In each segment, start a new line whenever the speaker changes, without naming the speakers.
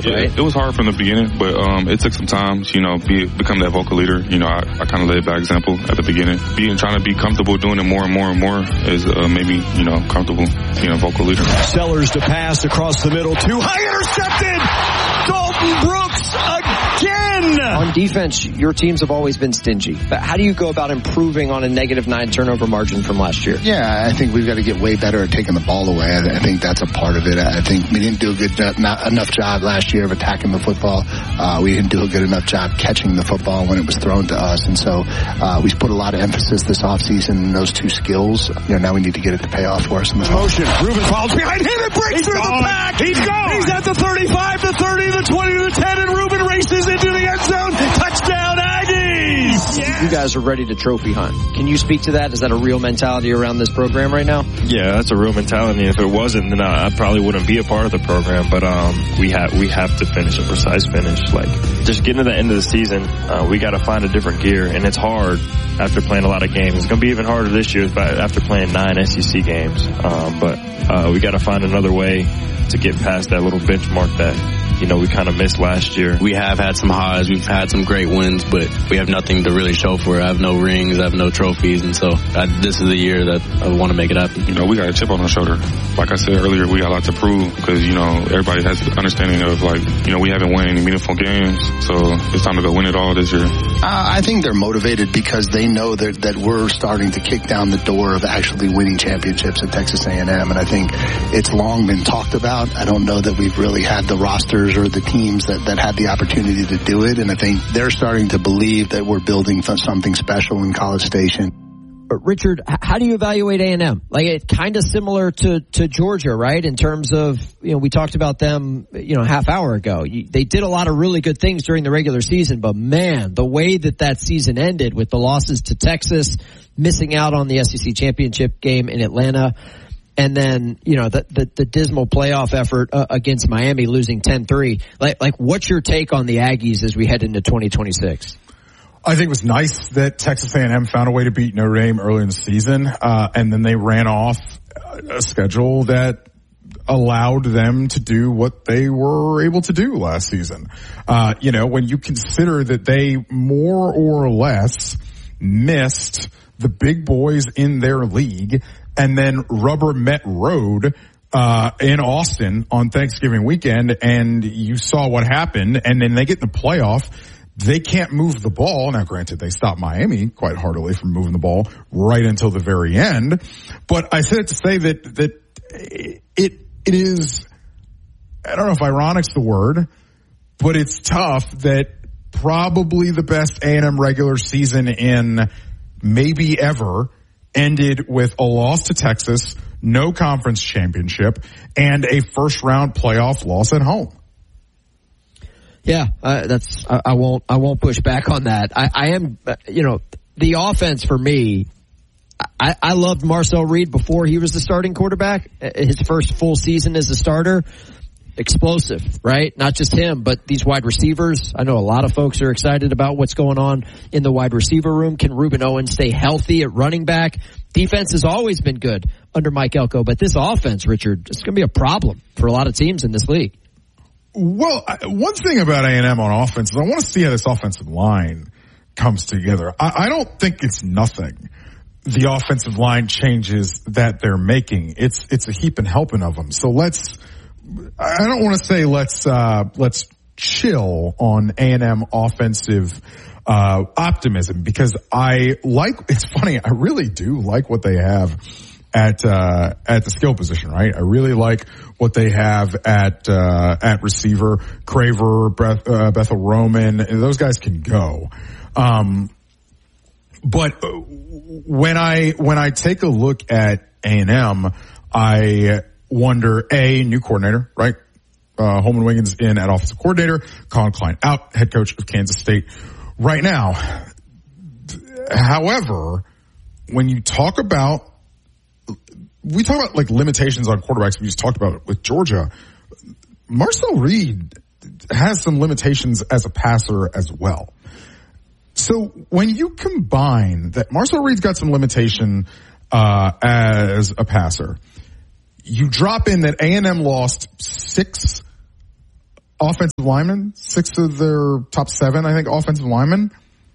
right?
It was hard from the beginning, but it took some time to, become that vocal leader. I kind of led by example at the beginning. Trying to be comfortable doing it more and more and more is maybe, comfortable being a vocal leader.
Sellers to pass across the middle. Too high, intercepted! Dalton Brooks again!
On defense, your teams have always been stingy. But how do you go about improving on a -9 turnover margin from last year?
Yeah, I think we've got to get way better at taking the ball away. I think that's a part of it. I think we didn't do not enough job last year of attacking the football. We didn't do a good enough job catching the football when it was thrown to us. And so we put a lot of emphasis this offseason in those two skills. Now we need to get it to pay off for us in the
motion. Ruben follows behind him and breaks through the pack. He's gone. He's at the 35, the 30, the 20, the 10, and Ruben races into the end zone. Touchdown, Aggies!
Yeah. You guys are ready to trophy hunt. Can you speak to that? Is that a real mentality around this program right now?
Yeah, that's a real mentality. If it wasn't, then I probably wouldn't be a part of the program. But we have to finish a precise finish. Like, just getting to the end of the season, we got to find a different gear, and it's hard after playing a lot of games. It's going to be even harder this year after playing 9 SEC games. But we got to find another way to get past that little benchmark that we kind of missed last year.
We have had some highs, we've had some great wins, but we have nothing to really show for it. I have no rings, I have no trophies, and so this is the year that I want to make it happen.
We got a chip on our shoulder. Like I said earlier, we got a lot to prove because, everybody has an understanding of we haven't won any meaningful games, so it's time to go win it all this year.
I think they're motivated because they know that we're starting to kick down the door of actually winning championships at Texas A&M, and I think it's long been talked about. I don't know that we've really had the rosters or the teams that had the opportunity to do it, and I think they're starting to believe that we're building something special in College Station.
But Richard, how do you evaluate A&M? Like, it's kind of similar to Georgia, right? In terms of, we talked about them, half hour ago. They did a lot of really good things during the regular season, but man, the way that season ended with the losses to Texas, missing out on the SEC championship game in Atlanta, and then, the dismal playoff effort against Miami, losing 10-3. Like, what's your take on the Aggies as we head into 2026?
I think it was nice that Texas A&M found a way to beat Notre Dame early in the season, and then they ran off a schedule that allowed them to do what they were able to do last season. When you consider that they more or less missed the big boys in their league, and then rubber met road in Austin on Thanksgiving weekend, and you saw what happened, and then they get in the playoff. They can't move the ball. Now, granted, they stopped Miami quite heartily from moving the ball right until the very end. But I said it to say that it is, I don't know if ironic's the word, but it's tough that probably the best A&M regular season in maybe ever ended with a loss to Texas, no conference championship, and a first round playoff loss at home.
Yeah, I won't push back on that. I am, the offense for me, I loved Marcel Reed before he was the starting quarterback. His first full season as a starter, explosive, right? Not just him, but these wide receivers. I know a lot of folks are excited about what's going on in the wide receiver room. Can Ruben Owens stay healthy at running back? Defense has always been good under Mike Elko, but this offense, Richard, it's going to be a problem for a lot of teams in this league.
Well, one thing about A&M on offense is I want to see how this offensive line comes together. I don't think it's nothing, the offensive line changes that they're making. It's a heap and helping of them. So I don't want to say let's chill on A&M offensive optimism, because it's funny, I really do like what they have at the skill position, right? I really like what they have at receiver. Craver, Bethel Roman, those guys can go. But when I take a look at A&M, I wonder, new coordinator, right? Holman Wiggins in at offensive coordinator, Colin Klein out, head coach of Kansas State right now. However, when you talk about, we talk about like limitations on quarterbacks. We just talked about it with Georgia. Marcel Reed has some limitations as a passer as well. So when you combine that, Marcel Reed's got some limitation as a passer. You drop in that A&M lost 6 offensive linemen, 6 of their top 7, I think, offensive linemen.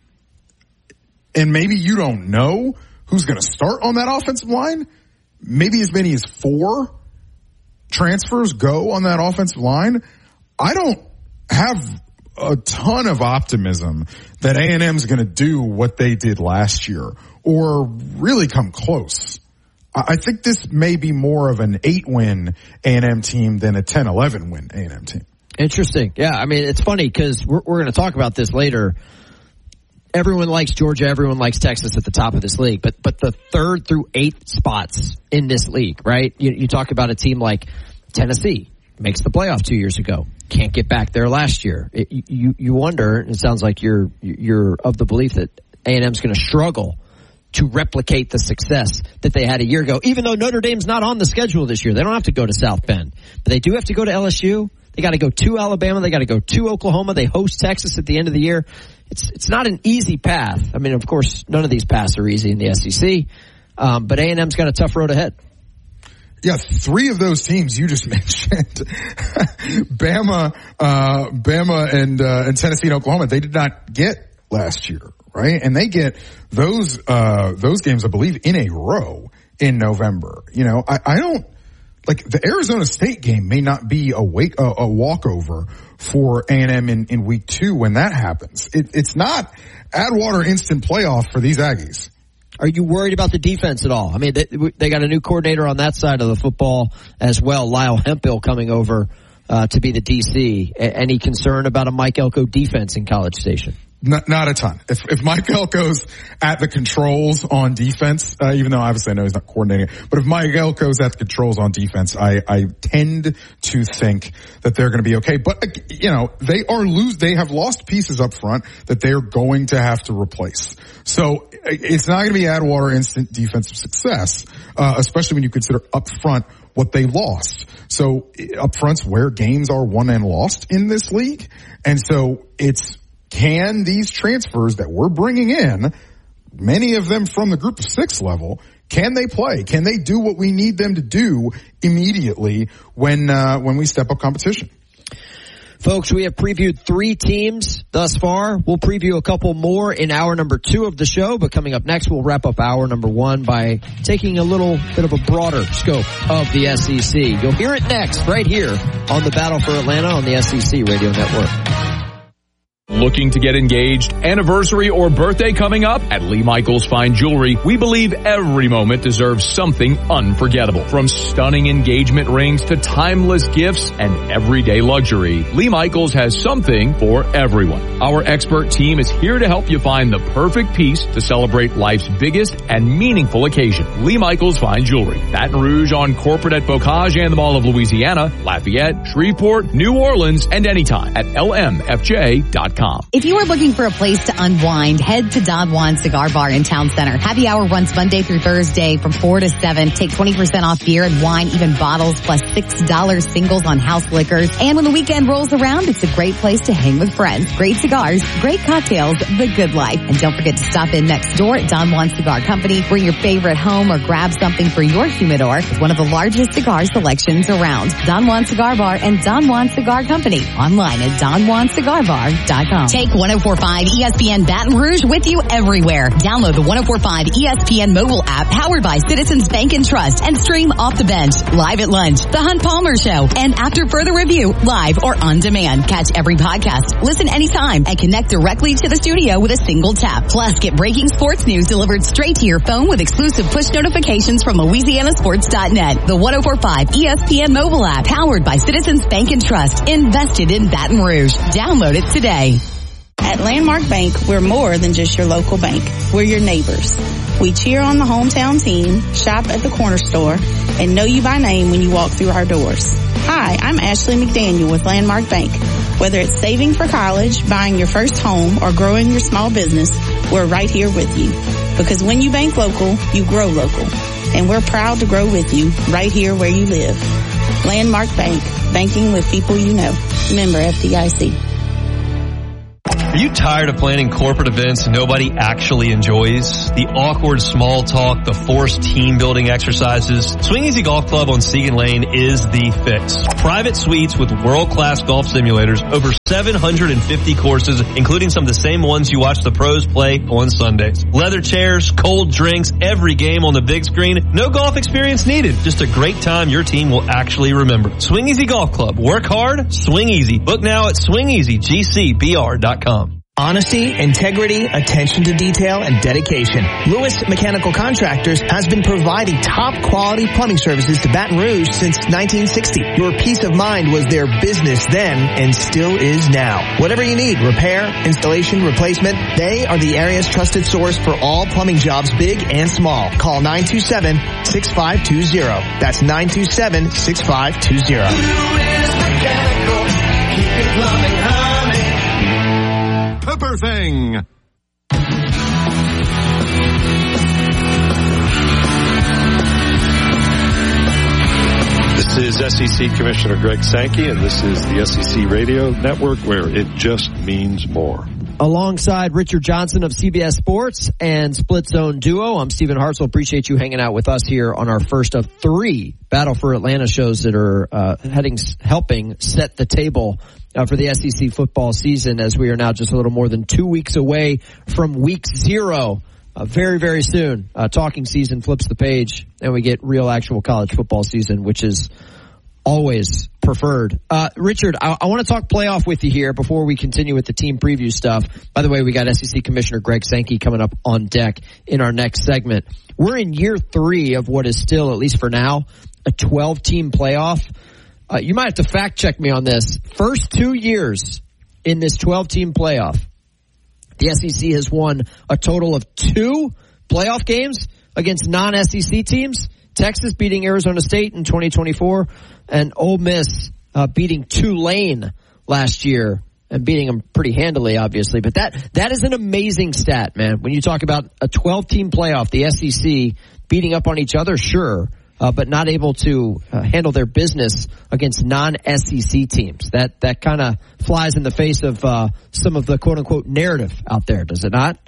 And maybe you don't know who's going to start on that offensive line. Maybe as many as 4 transfers go on that offensive line. I don't have a ton of optimism that A&M's going to do what they did last year or really come close. I think this may be more of an 8-win A&M team than a 10-11 win A&M team.
Interesting. Yeah, I mean, it's funny because we're going to talk about this later. Everyone likes Georgia. Everyone likes Texas at the top of this league. But the 3rd through 8th spots in this league, right? You talk about a team like Tennessee, makes the playoff 2 years ago, can't get back there last year. You wonder, it sounds like you're of the belief that A&M's going to struggle to replicate the success that they had a year ago, even though Notre Dame's not on the schedule this year. They don't have to go to South Bend, but they do have to go to LSU. They got to go to Alabama. They got to go to Oklahoma. They host Texas at the end of the year. It's not an easy path. I mean, of course, none of these paths are easy in the SEC, but A&M's got a tough road ahead.
Yeah, 3 of those teams you just mentioned, Bama and Tennessee and Oklahoma, they did not get last year, right? And they get those games, I believe, in a row in November. You know, I don't like the Arizona State game may not be a walkover for A&M in week 2 when that happens. It's not Atwater instant playoff for these Aggies.
Are you worried about the defense at all? I mean, they got a new coordinator on that side of the football as well, Lyle Hemphill coming over to be the DC. Any concern about a Mike Elko defense in College Station?
Not a ton. If Mike Elko's at the controls on defense, even though obviously I know he's not coordinating it, but if Mike Elko's at the controls on defense, I tend to think that they're going to be okay. But, you know, they have lost pieces up front that they're going to have to replace. So it's not going to be Atwater instant defensive success, especially when you consider up front what they lost. So up front's where games are won and lost in this league. And so can these transfers that we're bringing in, many of them from the group of 6 level, can they play? Can they do what we need them to do immediately when we step up competition?
Folks, we have previewed 3 teams thus far. We'll preview a couple more in hour number 2 of the show, but coming up next, we'll wrap up hour number 1 by taking a little bit of a broader scope of the SEC. You'll hear it next right here on the Battle for Atlanta on the SEC Radio Network.
Looking to get engaged, anniversary, or birthday coming up? At Lee Michaels Fine Jewelry, we believe every moment deserves something unforgettable. From stunning engagement rings to timeless gifts and everyday luxury, Lee Michaels has something for everyone. Our expert team is here to help you find the perfect piece to celebrate life's biggest and meaningful occasion. Lee Michaels Fine Jewelry, Baton Rouge on Corporate at Bocage and the Mall of Louisiana, Lafayette, Shreveport, New Orleans, and anytime at lmfj.com.
If you are looking for a place to unwind, head to Don Juan Cigar Bar in Town Center. Happy hour runs Monday through Thursday from 4 to 7. Take 20% off beer and wine, even bottles, plus $6 singles on house liquors. And when the weekend rolls around, it's a great place to hang with friends. Great cigars, great cocktails, the good life. And don't forget to stop in next door at Don Juan Cigar Company. Bring your favorite home or grab something for your humidor with one of the largest cigar selections around. Don Juan Cigar Bar and Don Juan Cigar Company. Online at DonJuanCigarBar.com. Take 104.5 ESPN Baton Rouge with you everywhere. Download the 104.5 ESPN mobile app powered by Citizens Bank and Trust and stream Off the Bench, Live at Lunch, The Hunt Palmer Show, and After Further Review, live or on demand. Catch every podcast, listen anytime, and connect directly to the studio with a single tap. Plus, get breaking sports news delivered straight to your phone with exclusive push notifications from LouisianaSports.net. The 104.5 ESPN mobile app powered by Citizens Bank and Trust, invested in Baton Rouge. Download it today.
At Landmark Bank, we're more than just your local bank. We're your neighbors. We cheer on the hometown team, shop at the corner store, and know you by name when you walk through our doors. Hi, I'm Ashley McDaniel with Landmark Bank. Whether it's saving for college, buying your first home, or growing your small business, we're right here with you. Because when you bank local, you grow local. And we're proud to grow with you right here where you live. Landmark Bank, banking with people you know. Member FDIC.
Are you tired of planning corporate events nobody actually enjoys? The awkward small talk, the forced team building exercises? Swing Easy Golf Club on Segan Lane is the fix. Private suites with world-class golf simulators, over 750 courses, including some of the same ones you watch the pros play on Sundays. Leather chairs, cold drinks, every game on the big screen. No golf experience needed. Just a great time your team will actually remember. Swing Easy Golf Club. Work hard, swing easy. Book now at swingeasygcbr.com.
Honesty, integrity, attention to detail, and dedication. Lewis Mechanical Contractors has been providing top quality plumbing services to Baton Rouge since 1960. Your peace of mind was their business then and still is now. Whatever you need, repair, installation, replacement, they are the area's trusted source for all plumbing jobs, big and small. Call 927-6520. That's 927-6520.
Lewis Mechanical, keep your plumbing humming. Pepper Thing.
This is SEC Commissioner Greg Sankey, and this is the SEC Radio Network, where it just means more.
Alongside Richard Johnson of CBS Sports and Split Zone Duo, I'm Stephen Hartzell. Appreciate you hanging out with us here on our first of 3 Battle for Atlanta shows that are helping set the table for the SEC football season, as we are now just a little more than 2 weeks away from week 0. Very, very soon, talking season flips the page, and we get real actual college football season, which is always preferred. Richard, I want to talk playoff with you here before we continue with the team preview stuff. By the way, we got SEC Commissioner Greg Sankey coming up on deck in our next segment. We're in year 3 of what is still, at least for now, a 12-team playoff. You might have to fact check me on this. First 2 years in this 12-team playoff, the SEC has won a total of 2 playoff games against non-SEC teams. Texas beating Arizona State in 2024, and Ole Miss beating Tulane last year and beating them pretty handily, obviously. But that is an amazing stat, man. When you talk about a 12-team playoff, the SEC beating up on each other, sure, but not able to handle their business against non-SEC teams. That kind of flies in the face of some of the quote-unquote narrative out there, does it not?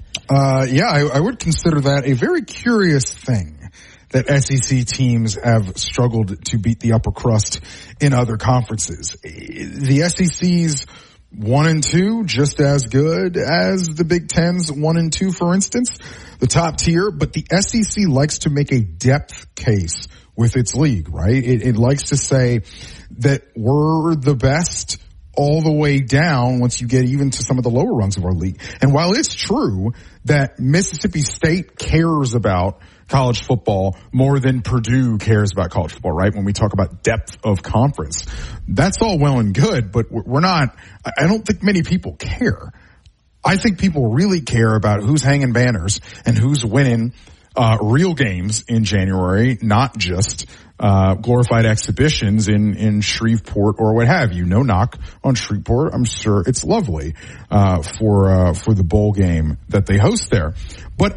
I would consider that a very curious thing, that SEC teams have struggled to beat the upper crust in other conferences. The SEC's 1 and 2 just as good as the Big Ten's 1 and 2, for instance, the top tier. But the SEC likes to make a depth case with its league, right? It likes to say that we're the best all the way down once you get even to some of the lower rungs of our league. And while it's true that Mississippi State cares about college football more than Purdue cares about college football, right? When we talk about depth of conference, that's all well and good, but I don't think many people care. I think people really care about who's hanging banners and who's winning real games in January, not just glorified exhibitions in Shreveport or what have you. No knock on Shreveport. I'm sure it's lovely for the bowl game that they host there. But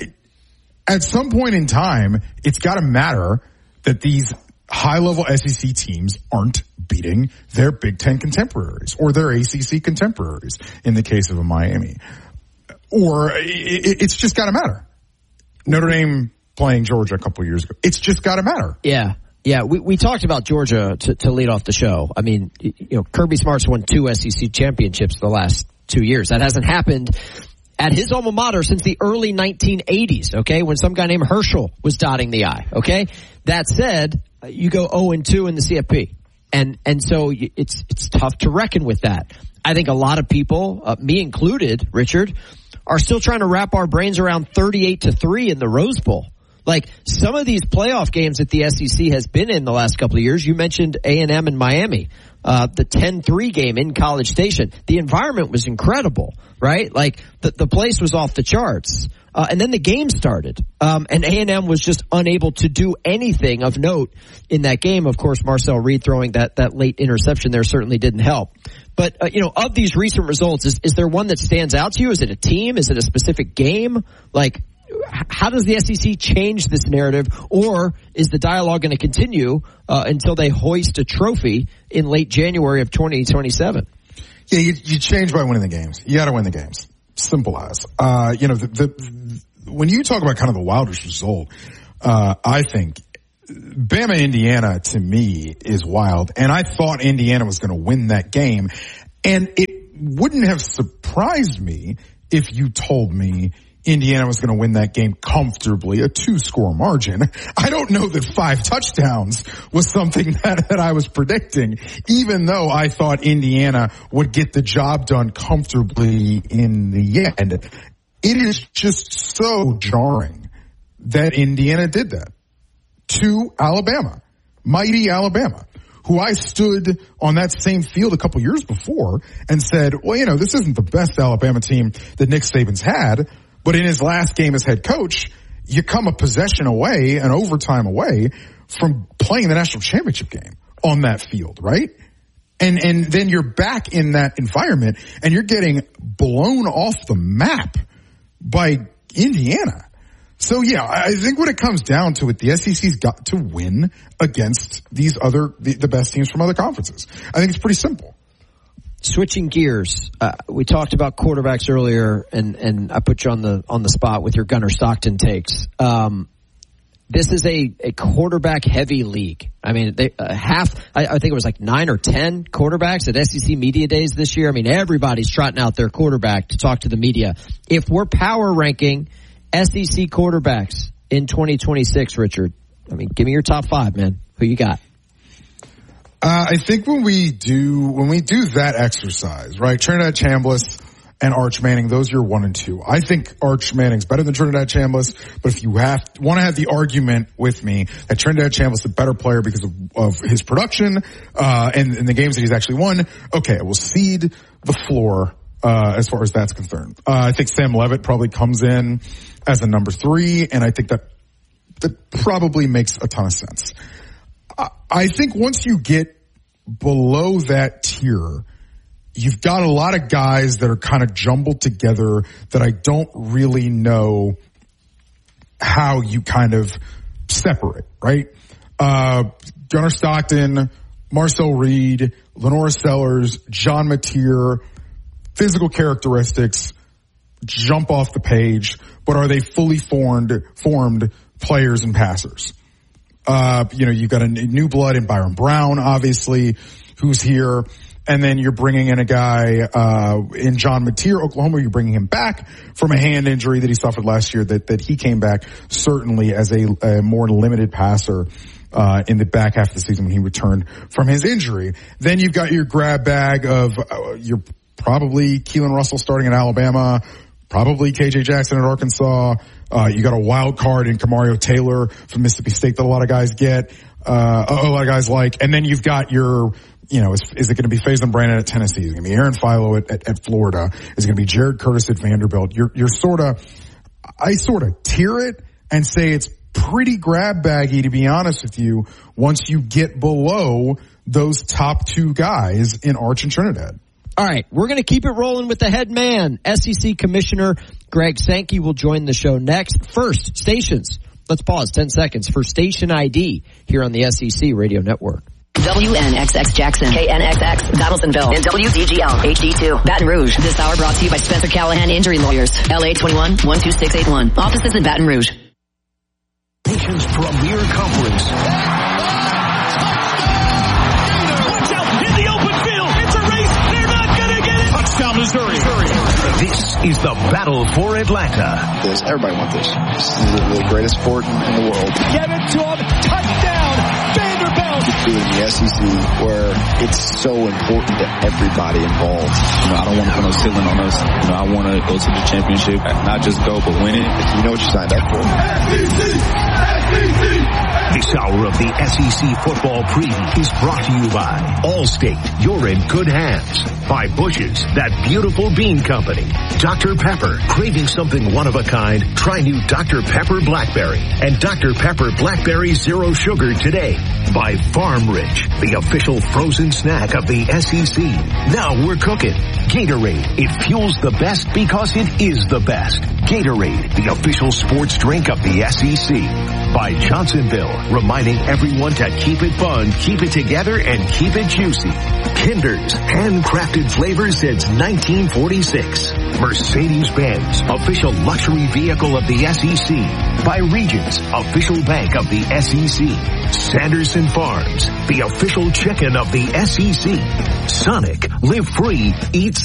at some point in time, it's got to matter that these high-level SEC teams aren't beating their Big Ten contemporaries or their ACC contemporaries in the case of a Miami. Or it's just got to matter. Notre Dame playing Georgia a couple of years ago. It's just got to matter.
Yeah. We talked about Georgia to lead off the show. I mean, Kirby Smart's won 2 SEC championships the last 2 years. That hasn't happened at his alma mater since the early 1980s, okay, when some guy named Herschel was dotting the I, okay? That said, you go 0-2 in the CFP. And so it's tough to reckon with that. I think a lot of people, me included, Richard, are still trying to wrap our brains around 38-3 in the Rose Bowl. Like, some of these playoff games that the SEC has been in the last couple of years, you mentioned A&M and Miami, the 10-3 game in College Station. The environment was incredible, right? Like, the place was off the charts. And then the game started. And A&M was just unable to do anything of note in that game. Of course, Marcel Reed throwing that late interception there certainly didn't help. But, of these recent results, is there one that stands out to you? Is it a team? Is it a specific game? Like, how does the SEC change this narrative, or is the dialogue going to continue until they hoist a trophy in late January of 2027?
Yeah, you change by winning the games. You got to win the games. Simple as. When you talk about kind of the wildest result, I think Bama, Indiana, to me, is wild. And I thought Indiana was going to win that game. And it wouldn't have surprised me if you told me Indiana was going to win that game comfortably, a 2-score margin. I don't know that 5 touchdowns was something that I was predicting, even though I thought Indiana would get the job done comfortably in the end. It is just so jarring that Indiana did that to Alabama, mighty Alabama, who I stood on that same field a couple years before and said, well, this isn't the best Alabama team that Nick Saban's had, but in his last game as head coach, you come a possession away, an overtime away from playing the national championship game on that field, right? And then you're back in that environment and you're getting blown off the map by Indiana. So yeah, I think when it comes down to it, the SEC's got to win against these the best teams from other conferences. I think it's pretty simple.
Switching gears, we talked about quarterbacks earlier, and I put you on the spot with your Gunnar Stockton takes. This is a quarterback heavy league. I mean, I think it was like 9 or 10 quarterbacks at SEC Media Days this year. I mean, everybody's trotting out their quarterback to talk to the media. If we're power ranking SEC quarterbacks in 2026, Richard, I mean, give me your top 5, man. Who you got?
I think when we do that exercise, right? Trinidad Chambliss and Arch Manning, those are your 1 and 2. I think Arch Manning's better than Trinidad Chambliss, but if you want to have the argument with me that Trinidad Chambliss is a better player because of his production, and the games that he's actually won, okay, I will cede the floor, as far as that's concerned. I think Sam Leavitt probably comes in as a number 3, and I think that probably makes a ton of sense. I think once you get below that tier, you've got a lot of guys that are kind of jumbled together that I don't really know how you kind of separate, right? Gunnar Stockton, Marcel Reed, Lenora Sellers, John Mateer, physical characteristics jump off the page, but are they fully formed players and passers? You've got a new blood in Byron Brown, obviously, who's here. And then you're bringing in a guy, in John Mateer, Oklahoma. You're bringing him back from a hand injury that he suffered last year, that he came back certainly as a more limited passer, in the back half of the season when he returned from his injury. Then you've got your grab bag of, you're probably Keelan Russell starting at Alabama, probably KJ Jackson at Arkansas. You got a wild card in Kamario Taylor from Mississippi State that a lot of guys get, a lot of guys like. And then you've got your, is it going to be Faison Brandon at Tennessee? Is it going to be Aaron Philo at Florida? Is it going to be Jared Curtis at Vanderbilt? I sort of tier it and say it's pretty grab baggy, to be honest with you, once you get below those top 2 guys in Arch and Trinidad.
All right, we're going to keep it rolling with the head man. SEC Commissioner Greg Sankey will join the show next. First, stations. Let's pause 10 seconds for station ID here on the SEC Radio Network.
WNXX Jackson, KNXX Donaldsonville, and WDGL HD2 Baton Rouge. This hour brought to you by Spencer Callahan Injury Lawyers, LA 21-12681. Offices in Baton Rouge.
Nation's premier conference. Watch out in the open field. It's a race. They're not going to get it. Touchdown, Missouri. This is the battle for Atlanta.
Everybody wants this. This is the greatest sport in the world.
Get it to him. Touchdown, Vanderbilt.
Do it in the SEC where it's so important to everybody involved.
I don't want to put no ceiling on us. I want to go to the championship, not just go, but win it.
You know what you signed up for.
This hour of the SEC football preview is brought to you by Allstate. You're in good hands. By Bush's, that beautiful bean company. Dr. Pepper, craving something one of a kind? Try new Dr. Pepper Blackberry and Dr. Pepper Blackberry Zero Sugar today. By Farm Rich, the official frozen snack of the SEC. Now we're cooking. Gatorade, it fuels the best because it is the best. Gatorade, the official sports drink of the SEC. By Johnsonville, reminding everyone to keep it fun, keep it together, and keep it juicy. Kinder's, handcrafted flavors since 1946. Mercedes-Benz, official luxury vehicle of the SEC. By Regions, official bank of the SEC. Sanderson Farms, the official chicken of the SEC. Sonic, live free, eat